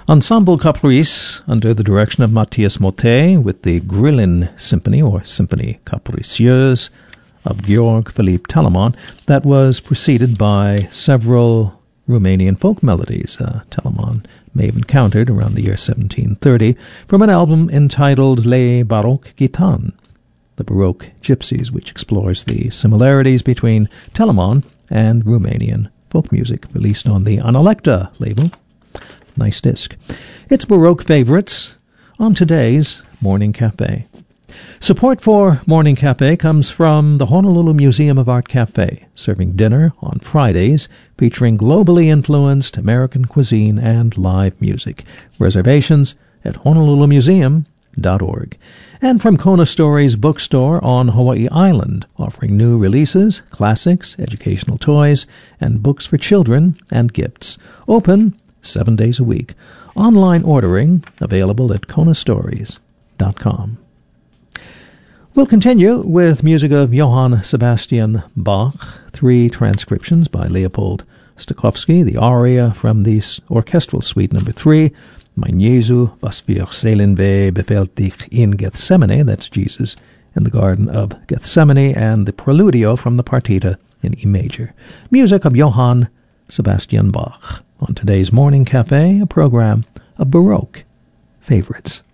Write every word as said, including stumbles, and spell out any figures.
Ensemble Caprice, under the direction of Matthias Motet, with the Grillin Symphony, or Symphonie Capricieuse, of Georg Philipp Telemann, that was preceded by several Romanian folk melodies uh, Telemann may have encountered around the year seventeen thirty, from an album entitled Les Baroques Gitanes, the Baroque Gypsies, which explores the similarities between Telemann and Romanian folk music, released on the Analecta label. Nice disc. It's Baroque favorites on today's Morning Cafe. Support for Morning Cafe comes from the Honolulu Museum of Art Cafe, serving dinner on Fridays featuring globally influenced American cuisine and live music. Reservations at honolulu museum dot org. And from Kona Stories Bookstore on Hawaii Island, offering new releases, classics, educational toys, and books for children and gifts. Open seven days a week. Online ordering available at kona stories dot com. We'll continue with music of Johann Sebastian Bach, three transcriptions by Leopold Stokowski, the aria from the orchestral suite number three, Mein Jesu, was für Seelenweh befällt dich in Gethsemane, that's Jesus in the Garden of Gethsemane, and the Preludio from the Partita in E major. Music of Johann Sebastian Bach on today's Morning Cafe, a program of Baroque favorites.